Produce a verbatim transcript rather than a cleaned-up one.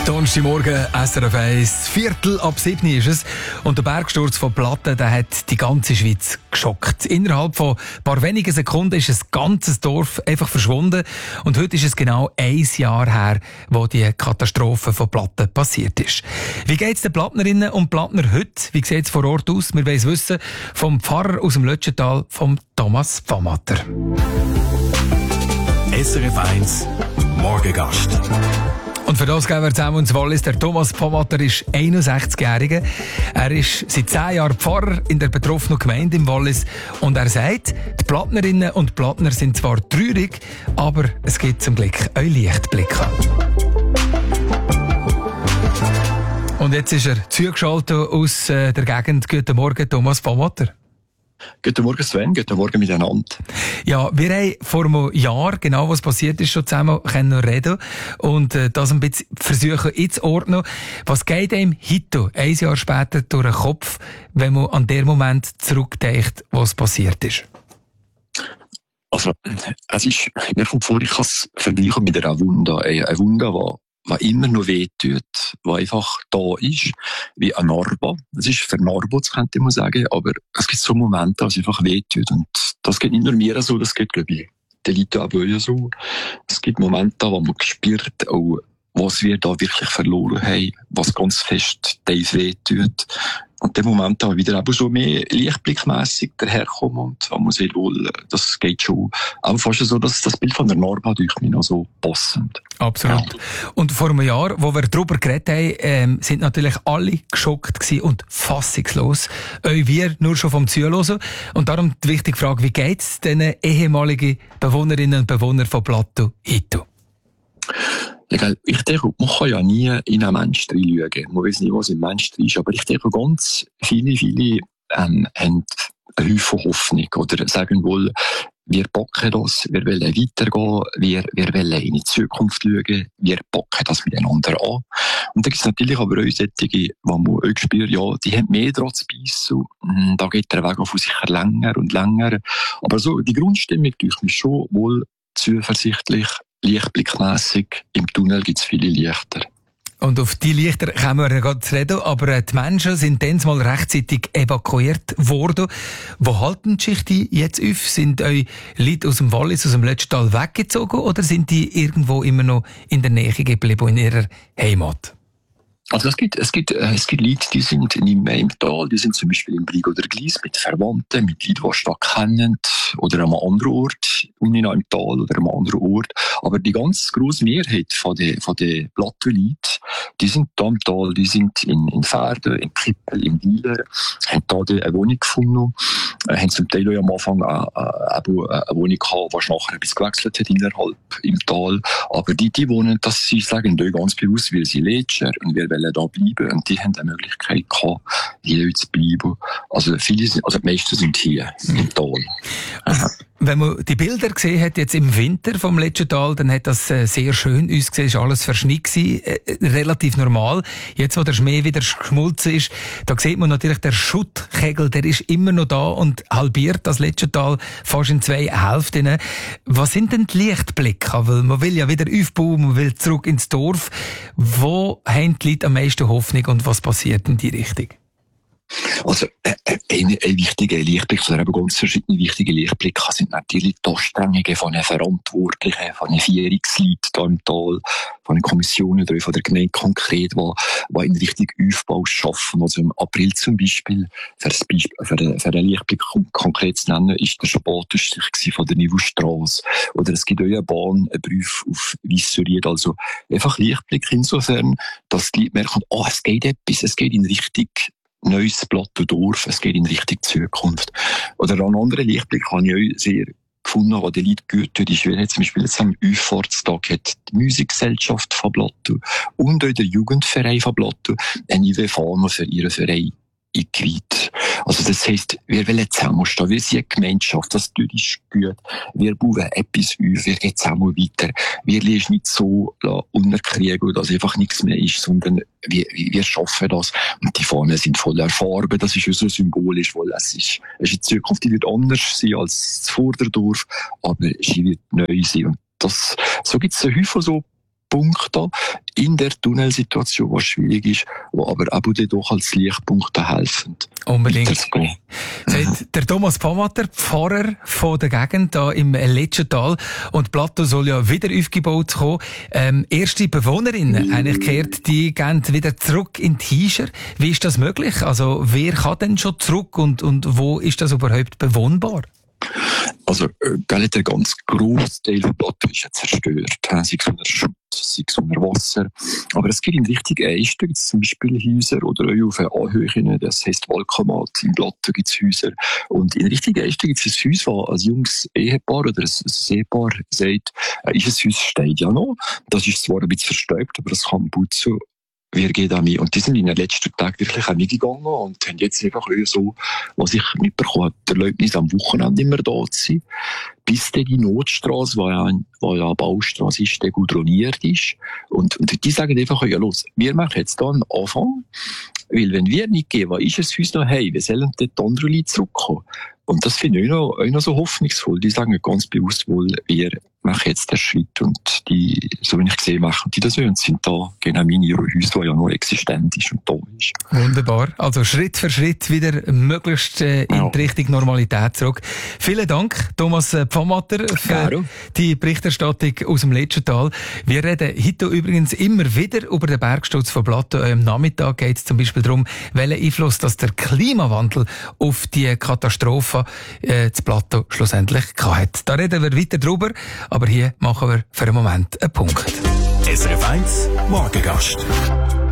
Donnerstagmorgen, S R F eins, Viertel ab sieben ist es. Und der Bergsturz von Platten, der hat die ganze Schweiz geschockt. Innerhalb von ein paar wenigen Sekunden ist ein ganzes Dorf einfach verschwunden. Und heute ist es genau ein Jahr her, wo die Katastrophe von Platten passiert ist. Wie geht es den Plattnerinnen und Plattner heute? Wie sieht es vor Ort aus? Wir wollen es wissen vom Pfarrer aus dem Lötschental, vom Thomas Pfammatter. S R F eins Morgengast. Und für das gehen wir zusammen ins Wallis. Der Thomas Pfammatter ist einundsechzigjähriger. Er ist seit zehn Jahren Pfarrer in der betroffenen Gemeinde im Wallis. Und er sagt, die Plattnerinnen und Plattner sind zwar traurig, aber es gibt zum Glück auch Lichtblicke. Und jetzt ist er zugeschaltet aus äh, der Gegend. Guten Morgen, Thomas Pfammatter. Guten Morgen Sven, guten Morgen miteinander. Ja, wir haben vor einem Jahr, genau was passiert ist, schon zusammen können reden und äh, das ein bisschen versuchen einzuordnen. Was geht einem heute, ein Jahr später, durch den Kopf, wenn man an den Moment zurückdenkt, was passiert ist? Also, es ist, mir kommt vor, ich kann es vergleichen mit einer Wunde. Eine Wunde, die was immer noch wehtut, was einfach da ist, wie ein Narbe. Es ist vernarbelt, könnte man sagen, aber es gibt so Momente, wo es einfach wehtut. Und das geht nicht nur mir so, das geht, glaube ich, den Leuten auch so. Es gibt Momente, wo man spürt, auch, was wir da wirklich verloren haben, was ganz fest tief wehtut. Und der Moment da wieder eben so mehr lichtblickmässig daherkommen und man sieht wohl, das geht schon auch fast so, dass das Bild von der Narbe durch mich noch so passend. Absolut. Ja. Und vor einem Jahr, wo wir darüber geredet haben, ähm, sind natürlich alle geschockt gewesen und fassungslos. Auch wir nur schon vom Zuhören. Und darum die wichtige Frage, wie geht es den ehemaligen Bewohnerinnen und Bewohnern von Plateau heute? Ich denke, man kann ja nie in einen Menschen reinschauen. Man weiß nicht, was im Menschen ist. Aber ich denke, ganz viele, viele ähm, haben einen Haufen Hoffnung. Oder sagen wohl, wir packen das, wir wollen weitergehen, wir, wir wollen in die Zukunft schauen, wir packen das miteinander an. Und da gibt es natürlich aber auch solche, die man auch spürt, ja, die haben mehr dran zu beißen. Da geht der Weg auf sicher länger und länger. Aber so, die Grundstimmung durch mich schon wohl zuversichtlich. Lichtblickmässig, im Tunnel gibt es viele Lichter. Und auf die Lichter kommen wir gerade zu reden, aber die Menschen sind dann mal rechtzeitig evakuiert worden. Wo halten die Schichten jetzt auf? Sind euch Leute aus dem Wallis, aus dem Lötschental weggezogen oder sind die irgendwo immer noch in der Nähe geblieben, in ihrer Heimat? Also es gibt, es gibt, es gibt Leute, die sind nicht mehr im Tal, die sind zum Beispiel im Brig oder Glies mit Verwandten, mit Leuten, die stark kennen, oder an einem anderen Ort, unten im Tal oder an einem anderen Ort. Aber die ganz grosse Mehrheit von den, von den Plateau-Leuten, die sind da im Tal, die sind in, in Pferden, in Kippel, in Wieler, haben da eine Wohnung gefunden, haben zum Teil auch am Anfang eine, eine, eine Wohnung gehabt, die nachher etwas gewechselt hat innerhalb im Tal. Aber die, die wohnen, das sie sagen da ganz bewusst, weil sie Letscher und wir wollen da bleiben. Und die haben die Möglichkeit gehabt, hier zu bleiben. Also viele sind, also die meisten sind hier im Tal. Aha. Wenn man die Bilder gesehen hat, jetzt im Winter vom Lötschental, dann hat das äh, sehr schön ausgesehen, ist alles verschneit gewesen, äh, relativ normal. Jetzt, wo der Schnee wieder geschmolzen ist, da sieht man natürlich, der Schuttkegel, der ist immer noch da und halbiert das Lötschental fast in zwei Hälften. Was sind denn die Lichtblicke? Weil man will ja wieder aufbauen, man will zurück ins Dorf. Wo haben die Leute am meisten Hoffnung und was passiert in die Richtung? Also, äh, ein, ein wichtiger Lichtblick, oder eben ganz verschiedene wichtige Lichtblicke sind natürlich die Anstrengungen von den Verantwortlichen, von den Vierungsleuten hier im Tal, von den Kommissionen oder von der Gemeinde konkret, die, die in Richtung Aufbau schaffen. Also im April zum Beispiel, für, das Beispiel, für, den, für den Lichtblick konkret zu nennen, ist der Spatenstich von der Niveaustrasse. Oder es gibt auch eine Bahn, einen Brief auf Wisseried. Also einfach Lichtblick insofern, dass die Leute merken, oh, es geht etwas, es geht in Richtung neues Plateau-Dorf, es geht in Richtung Zukunft. Oder an anderen Lichtblick habe ich auch sehr gefunden, was die Leute gut tut, ist, weil zum Beispiel jetzt am Auffahrtstag hat die Musikgesellschaft von Plateau und auch der Jugendverein von Plateau eine I W-Fahne für ihren Verein eingeweiht. Also das heisst, wir wollen zusammenstehen, wir sind eine Gemeinschaft, das tut uns gut. Wir bauen etwas auf, wir gehen zusammen weiter. Wir lassen nicht so unterkriegen, dass einfach nichts mehr ist, sondern wir, wir schaffen das. Und die Fahnen sind voller Farben, das ist ja so symbolisch, weil es ist, es ist die Zukunft, die wird anders sein als das Vorderdorf, aber sie wird neu sein. Und das, so gibt es einen Haufen so Punkte in der Tunnelsituation, was schwierig ist, wo aber auch doch als Lichtpunkte helfen. Unbedingt. Sagt der Thomas Pfammatter, Pfarrer von der Gegend da im Letschental. Und Plateau soll ja wieder aufgebaut kommen. Ähm, erste Bewohnerinnen, eigentlich gehört, die gehen wieder zurück in die Hischer. Wie ist das möglich? Also, wer kann denn schon zurück und, und wo ist das überhaupt bewohnbar? Also, äh, der ganz grosse Teil von Plateau ist ja zerstört. Sei es unter Schutz, sei es unter Wasser. Aber es gibt in Richtung Eister, gibt's zum Beispiel Häuser oder auch auf Anhöhen, das heisst Walkamat. In Plateau gibt es Häuser. Und in Richtung Eister gibt es ein Haus, wo ein junges Ehepaar oder ein, ein Ehepaar sagt, äh, ist ein Haus steht ja noch. Das ist zwar ein bisschen verstäubt, aber das kann putzen. Wir gehen an mich. Und die sind in den letzten Tagen wirklich auch mitgegangen und haben jetzt einfach so, was ich mitbekommen habe, die Leute am Wochenende immer da zu sein, bis dann die Notstrasse, die ja, die ja eine Baustrasse ist, die gudroniert ist. Und, und die sagen einfach, ja los, wir machen jetzt da einen Anfang, weil wenn wir nicht gehen, was ist es für uns noch, hey, wir sollen dort die anderen Leute zurückkommen. Und das finde ich auch noch, auch noch so hoffnungsvoll. Die sagen ganz bewusst wohl, wir machen jetzt den Schritt und die, so wie ich gesehen, machen die das und sind da genau meine Häuser, die ja noch existent ist und da ist. Wunderbar. Also Schritt für Schritt wieder möglichst äh, in ja. die Richtung Normalität zurück. Vielen Dank, Thomas Pfammatter, für Garo. die Berichterstattung aus dem Letschental. Wir reden heute übrigens immer wieder über den Bergsturz von Plateau. Am Nachmittag geht es zum Beispiel darum, welchen Einfluss dass der Klimawandel auf die Katastrophe äh, das Plateau schlussendlich hat. Da reden wir weiter drüber. Aber hier machen wir für einen Moment einen Punkt. S R F eins Morgengast.